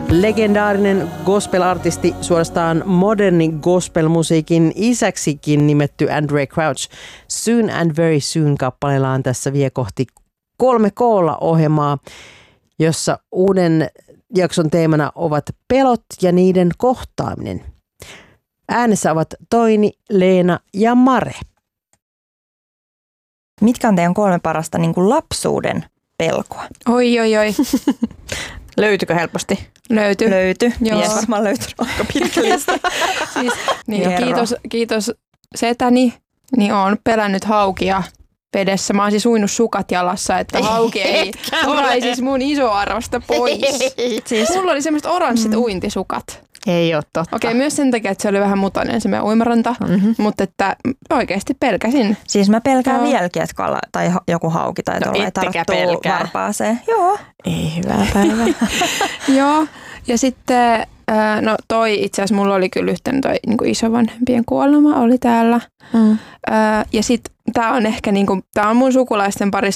Legendaarinen gospel-artisti, suorastaan moderni gospel-musiikin isäksikin nimetty Andraé Crouch Soon and Very Soon -kappaleellaan tässä vie kohti 3K:lla-ohjelmaa, jossa uuden jakson teemana ovat pelot ja niiden kohtaaminen. Äänessä ovat Toini, Leena ja Mare. Mitkä on teidän 3 parasta niin kuin lapsuuden pelkoa? Oi. Löytyykö helposti? Löyty. Joo. Mies varmaan löytynyt aika pitkä lista. Siis, niin, kiitos setäni, niin oon pelännyt haukia vedessä. Mä oon siis uinut sukat jalassa, että hauki ei ole siis mun isoarvosta pois. Siis. Mulla oli semmoiset oranssit uintisukat. Ei ole totta. Okei, myös sen takia, että se oli vähän mutainen se meidän uimaranta, mutta että oikeasti pelkäsin. Siis mä pelkään vieläkin, että kala tai joku hauki tai tuolla tarttuu varpaaseen. Joo. Ei hyvää päivää. Joo, ja sitten toi itse asiassa mulla oli kyllä yhtenä toi niin kuin isovanhempien kuolema oli täällä. Ja sitten tää on ehkä niin kuin, tää on mun sukulaisten parissa